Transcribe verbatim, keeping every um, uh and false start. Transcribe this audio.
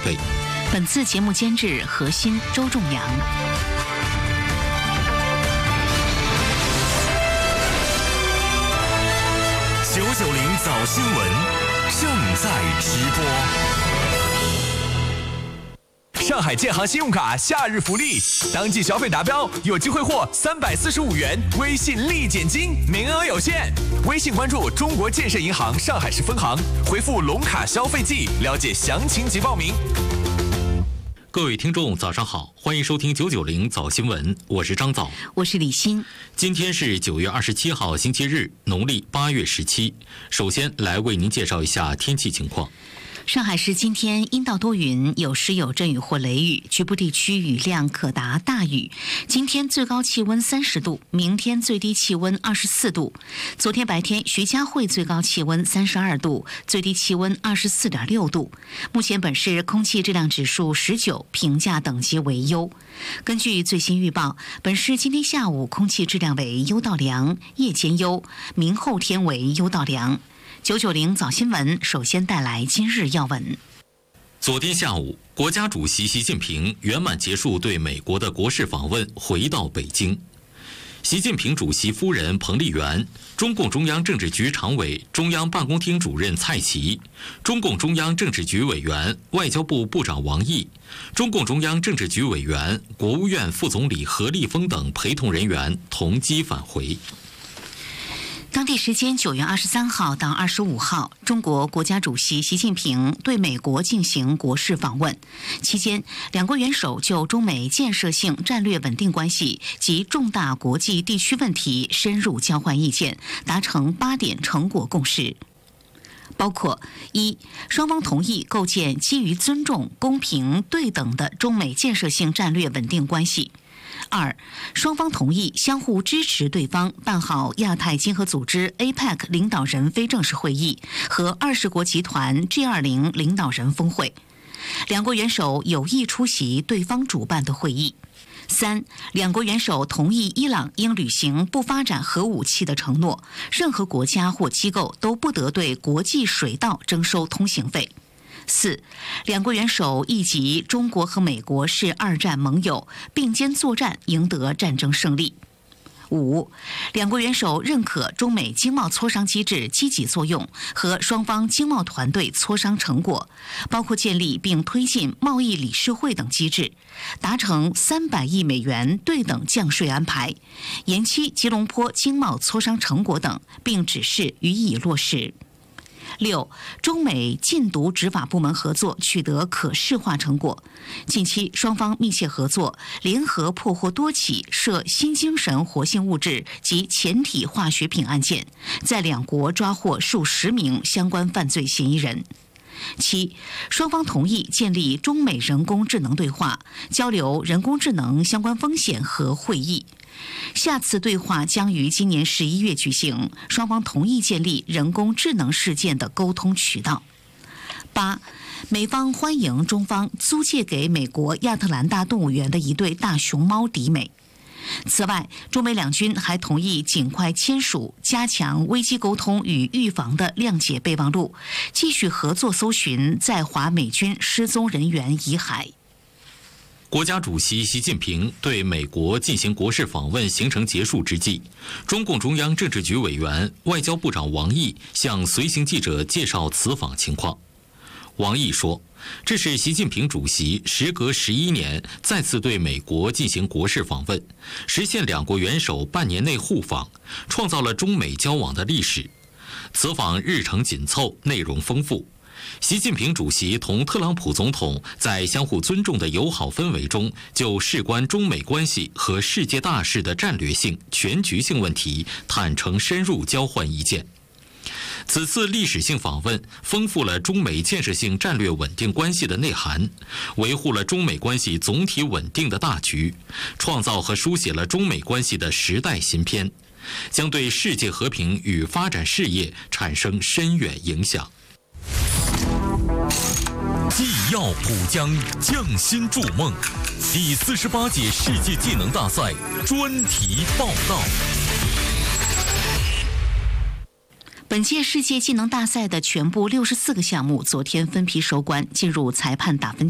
备。 本次节目监制何欣、周仲阳。 九九零早新闻正在直播。上海建行信用卡夏日福利，当季消费达标有机会获三百四十五元微信立减金，名额有限。微信关注中国建设银行上海市分行，回复龙卡消费季了解详情及报名。 各位听众早上好，欢迎收听九九零早新闻，我是张早， 我是李欣。 今天是九月二十七号星期日，农历八月十七。首先来为您介绍一下天气情况。 上海市今天阴到多云，有时有阵雨或雷雨，局部地区雨量可达大雨。今天最高气温三十度，明天最低气温二十四度。昨天白天徐家汇最高气温三十二度，最低气温二十四点六度。目前本市空气质量指数十九，评价等级为优。根据最新预报，本市今天下午空气质量为优到良，夜间优，明后天为优到良。九九零早新闻首先带来今日要闻。 昨天下午，国家主席习近平圆满结束对美国的国事访问，回到北京。习近平主席夫人彭丽媛、中共中央政治局常委、中央办公厅主任蔡奇、中共中央政治局委员、外交部部长王毅、中共中央政治局委员、国务院副总理何立峰等陪同人员同机返回。 当地时间九月二十三号到二十五号，中国国家主席习近平对美国进行国事访问。期间，两国元首就中美建设性战略稳定关系及重大国际地区问题深入交换意见，达成八点成果共识。包括一，双方同意构建基于尊重、公平、对等的中美建设性战略稳定关系。二，双方同意相互支持对方办好亚太经合组织 A P E C 领导人非正式会议和二十国集团 G 二十 领导人峰会，两国元首有意出席对方主办的会议。三，两国元首同意伊朗应履行不发展核武器的承诺，任何国家或机构都不得对国际水道征收通行费。四，两国元首意即中国和美国是二战盟友，并肩作战，赢得战争胜利。五，两国元首认可中美经贸磋商机制积极作用和双方经贸团队磋商成果，包括建立并推进贸易理事会等机制，达成三百亿美元对等降税安排，延期吉隆坡经贸磋商成果等，并指示予以落实。六，中美禁毒执法部门合作取得可视化成果。近期双方密切合作，联合破获多起涉新精神活性物质及前体化学品案件，在两国抓获数十名相关犯罪嫌疑人。七，双方同意建立中美人工智能对话，交流人工智能相关风险和会议。下次对话将于今年十一月举行，双方同意建立人工智能事件的沟通渠道。八，美方欢迎中方租借给美国亚特兰大动物园的一对大熊猫抵美。此外，中美两军还同意尽快签署加强危机沟通与预防的谅解备忘录，继续合作搜寻在华美军失踪人员遗骸。 国家主席习近平对美国进行国事访问行程结束之际，中共中央政治局委员、外交部长王毅向随行记者介绍此访情况。王毅说，这是习近平主席时隔十一年再次对美国进行国事访问，实现两国元首半年内互访，创造了中美交往的历史。此访日程紧凑，内容丰富。习近平主席同特朗普总统在相互尊重的友好氛围中，就事关中美关系和世界大事的战略性、全局性问题坦诚深入交换意见。此次历史性访问丰富了中美建设性战略稳定关系的内涵，维护了中美关系总体稳定的大局，创造和书写了中美关系的时代新篇，将对世界和平与发展事业产生深远影响。 技要浦江，匠心筑梦。第四十八届世界技能大赛专题报道。 本届世界技能大赛的全部六十四个项目昨天分批收官，进入裁判打分